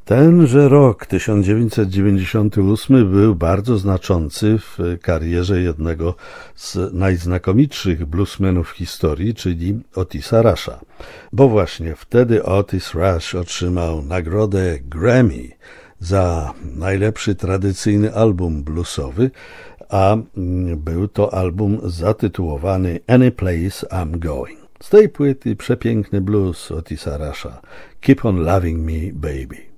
Tenże rok 1998 był bardzo znaczący w karierze jednego z najznakomitszych bluesmenów w historii, czyli Otisa Rusha. Bo właśnie wtedy Otis Rush otrzymał nagrodę Grammy za najlepszy tradycyjny album bluesowy, a był to album zatytułowany Any Place I'm Going. Z tej płyty przepiękny blues Otisa Rusha, Keep on Loving Me Baby.